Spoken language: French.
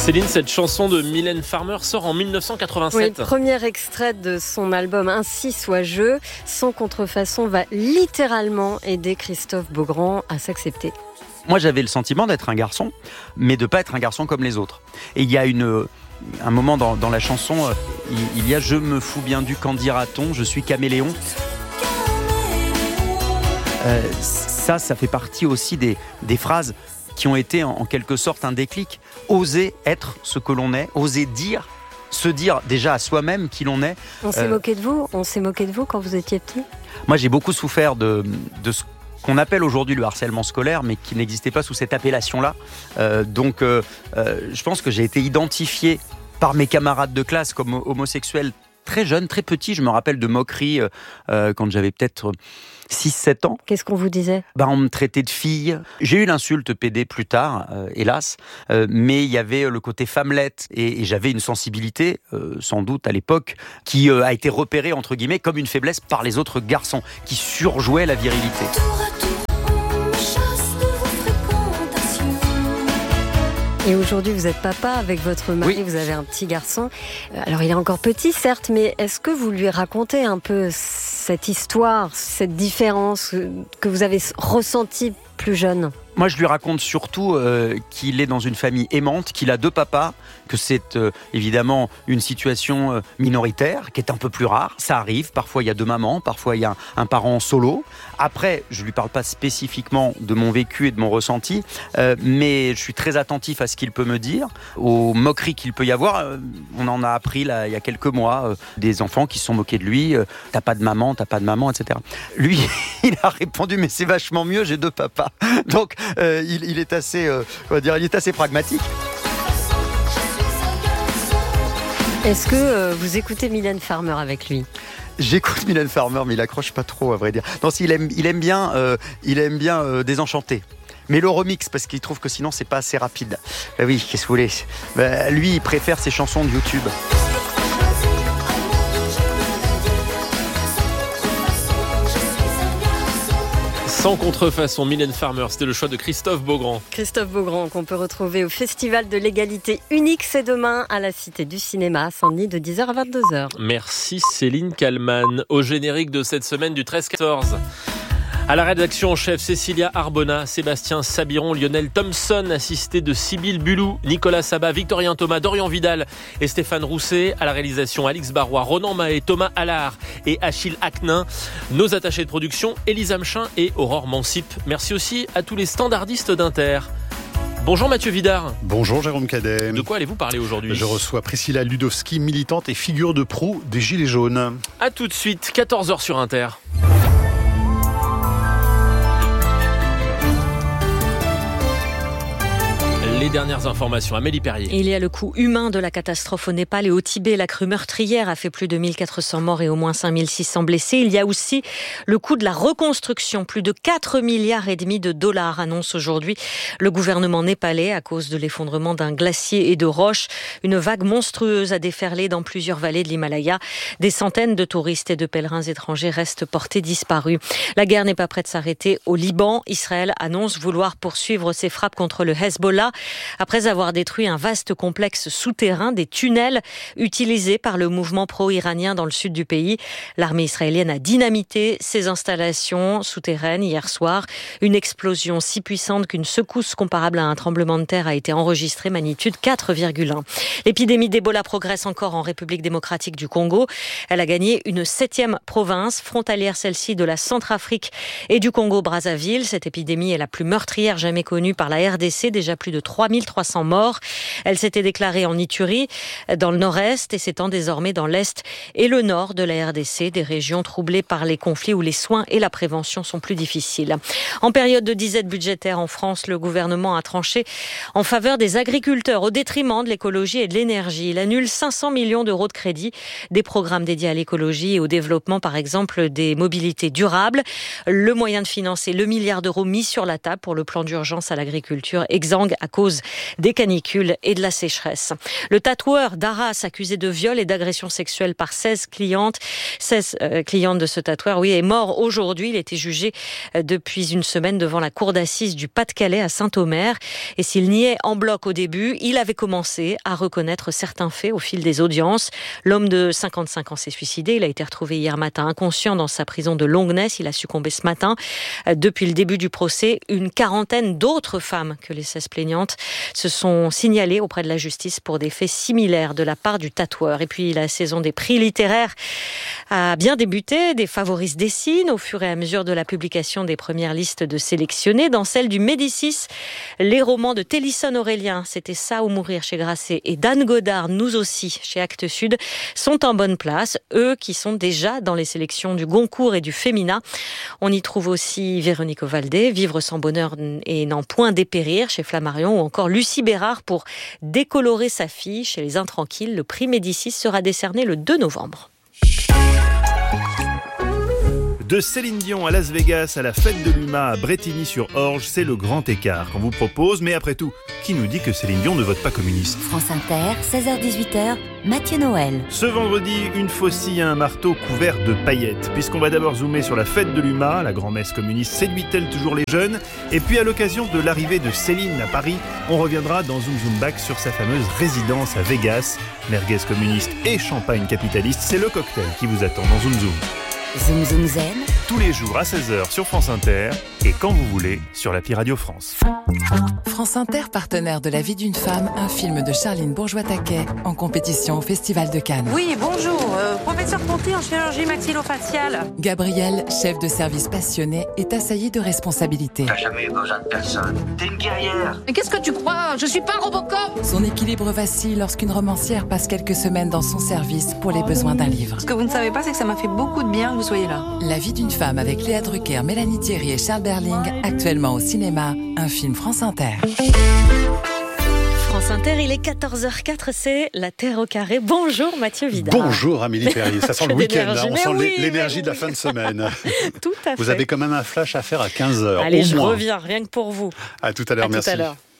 Céline, cette chanson de Mylène Farmer sort en 1987. Oui, premier extrait de son album Ainsi soit je. Sans contrefaçon va littéralement aider Christophe Beaugrand à s'accepter. Moi, j'avais le sentiment d'être un garçon, mais de ne pas être un garçon comme les autres. Et il y a un moment dans la chanson, il y a « Je me fous bien du qu'en dira-t-on, je suis caméléon ». Ça fait partie aussi des phrases qui ont été en quelque sorte un déclic. Oser être ce que l'on est, oser dire, se dire déjà à soi-même qui l'on est. On s'est moqué de vous ? On s'est moqué de vous quand vous étiez petit ? Moi, j'ai beaucoup souffert de ce qu'on appelle aujourd'hui le harcèlement scolaire, mais qui n'existait pas sous cette appellation-là. Je pense que j'ai été identifié par mes camarades de classe comme homosexuel très jeune, très petit. Je me rappelle de moqueries quand j'avais peut-être 6-7 ans. Qu'est-ce qu'on vous disait ? On me traitait de fille. J'ai eu l'insulte PD plus tard, hélas, mais il y avait le côté femmelette et j'avais une sensibilité, sans doute à l'époque, qui a été repérée entre guillemets comme une faiblesse par les autres garçons, qui surjouaient la virilité. Et aujourd'hui, vous êtes papa avec votre mari, oui. Vous avez un petit garçon. Alors, il est encore petit, certes, mais est-ce que vous lui racontez un peu cette histoire, cette différence que vous avez ressentie plus jeune ? Moi, je lui raconte surtout qu'il est dans une famille aimante, qu'il a 2 papas, que c'est évidemment une situation minoritaire, qui est un peu plus rare. Ça arrive, parfois il y a 2 mamans, parfois il y a un parent solo. Après, je lui parle pas spécifiquement de mon vécu et de mon ressenti, mais je suis très attentif à ce qu'il peut me dire, aux moqueries qu'il peut y avoir. On en a appris là, il y a quelques mois, des enfants qui se sont moqués de lui. T'as pas de maman, etc. Lui, il a répondu, mais c'est vachement mieux, j'ai 2 papas. Donc, il est assez, il est assez pragmatique. Est-ce que vous écoutez Mylène Farmer avec lui ? J'écoute Mylène Farmer, mais il accroche pas trop, à vrai dire. Non, il aime bien Désenchanté. Mais le remix, parce qu'il trouve que sinon c'est pas assez rapide. Oui, qu'est-ce que vous voulez ? Lui, il préfère ses chansons de YouTube. Sans contrefaçon, Mylène Farmer, c'était le choix de Christophe Beaugrand. Christophe Beaugrand, qu'on peut retrouver au Festival de l'égalité unique, c'est demain à la Cité du Cinéma, à Saint-Denis, de 10h à 22h. Merci Céline Kallmann. Au générique de cette semaine du 13-14. À la rédaction en chef, Cécilia Arbona, Sébastien Sabiron, Lionel Thompson, assisté de Sybille Bulou, Nicolas Sabat, Victorien Thomas, Dorian Vidal et Stéphane Rousset. À la réalisation, Alix Barrois, Ronan Mahé, Thomas Allard et Achille Aknin. Nos attachés de production, Élisa Mchin et Aurore Mansip. Merci aussi à tous les standardistes d'Inter. Bonjour Mathieu Vidard. Bonjour Jérôme Cadet. De quoi allez-vous parler aujourd'hui ? Je reçois Priscilla Ludowski, militante et figure de proue des Gilets jaunes. A tout de suite, 14h sur Inter. Les dernières informations, Amélie Perrier. Il y a le coût humain de la catastrophe au Népal et au Tibet. La crue meurtrière a fait plus de 1400 morts et au moins 5600 blessés. Il y a aussi le coût de la reconstruction. Plus de 4,5 milliards de dollars annonce aujourd'hui le gouvernement népalais à cause de l'effondrement d'un glacier et de roches. Une vague monstrueuse a déferlé dans plusieurs vallées de l'Himalaya. Des centaines de touristes et de pèlerins étrangers restent portés disparus. La guerre n'est pas prête de s'arrêter au Liban. Israël annonce vouloir poursuivre ses frappes contre le Hezbollah. Après avoir détruit un vaste complexe souterrain, des tunnels utilisés par le mouvement pro-iranien dans le sud du pays. L'armée israélienne a dynamité ces installations souterraines hier soir. Une explosion si puissante qu'une secousse comparable à un tremblement de terre a été enregistrée, magnitude 4,1. L'épidémie d'Ebola progresse encore en République démocratique du Congo. Elle a gagné une 7e province, frontalière celle-ci de la Centrafrique et du Congo-Brazzaville. Cette épidémie est la plus meurtrière jamais connue par la RDC, déjà plus de 3300 morts. Elle s'était déclarée en Ituri, dans le nord-est, et s'étend désormais dans l'est et le nord de la RDC, des régions troublées par les conflits où les soins et la prévention sont plus difficiles. En période de disette budgétaire en France, le gouvernement a tranché en faveur des agriculteurs au détriment de l'écologie et de l'énergie. Il annule 500 millions d'euros de crédit, des programmes dédiés à l'écologie et au développement, par exemple, des mobilités durables. Le moyen de financer le milliard d'euros mis sur la table pour le plan d'urgence à l'agriculture exsangue à cause cause des canicules et de la sécheresse. Le tatoueur d'Arras, accusé de viol et d'agression sexuelle par 16 clientes de ce tatoueur, est mort aujourd'hui. Il était jugé depuis une semaine devant la cour d'assises du Pas-de-Calais à Saint-Omer. Et s'il niait en bloc au début, il avait commencé à reconnaître certains faits au fil des audiences. L'homme de 55 ans s'est suicidé. Il a été retrouvé hier matin inconscient dans sa prison de Longnes. Il a succombé ce matin. Depuis le début du procès, une quarantaine d'autres femmes que les 16 plaignantes se sont signalées auprès de la justice pour des faits similaires de la part du tatoueur. Et puis la saison des prix littéraires a bien débuté. Des favoris se dessinent au fur et à mesure de la publication des premières listes de sélectionnés. Dans celle du Médicis, les romans de Télisson Aurélien, c'était Ça ou mourir chez Grasset, et d'Anne Godard, Nous aussi, chez Actes Sud, sont en bonne place. Eux qui sont déjà dans les sélections du Goncourt et du Femina. On y trouve aussi Véronique Ovaldé, Vivre sans bonheur et n'en point dépérir chez Flammarion, ou encore Lucie Bérard pour Décolorer sa fille chez Les Intranquilles. Le prix Médicis sera décerné le 2 novembre. De Céline Dion à Las Vegas, à la fête de l'UMA à Brétigny-sur-Orge, c'est le grand écart qu'on vous propose. Mais après tout, qui nous dit que Céline Dion ne vote pas communiste ? France Inter, 16h-18h, Mathieu Noël. Ce vendredi, une faucille à un marteau couvert de paillettes. Puisqu'on va d'abord zoomer sur la fête de l'UMA, la grand-messe communiste séduit-elle toujours les jeunes ? Et puis à l'occasion de l'arrivée de Céline à Paris, on reviendra dans Zoom Zoom Back sur sa fameuse résidence à Vegas. Merguez communiste et champagne capitaliste, c'est le cocktail qui vous attend dans Zoom Zoom. Zoom Zoom Zen. Tous les jours à 16h sur France Inter et quand vous voulez sur l'appli Radio France. France Inter, partenaire de La vie d'une femme, un film de Charline Bourgeois-Taquet en compétition au Festival de Cannes. Oui, bonjour, professeur Ponty en chirurgie maxillofaciale. Gabriel, chef de service passionné, est assailli de responsabilités. T'as jamais eu besoin de personne. T'es une guerrière. Mais qu'est-ce que tu crois ? Je suis pas Robocop. Son équilibre vacille lorsqu'une romancière passe quelques semaines dans son service pour les besoins d'un livre. Ce que vous ne savez pas, c'est que ça m'a fait beaucoup de bien que vous soyez là. La vie d'une femme avec Léa Drucker, Mélanie Thierry et Charles Berling, actuellement au cinéma, un film France Inter. France Inter, il est 14h04, c'est La Terre au carré. Bonjour Mathieu Vidal. Bonjour Amélie Perrier, ça sent le week-end, là. On sent l'énergie oui. de la fin de semaine. Tout à fait. Vous avez quand même un flash à faire à 15h. Allez, au je moins. reviens, rien que pour vous. À tout à l'heure, merci. Tout à l'heure.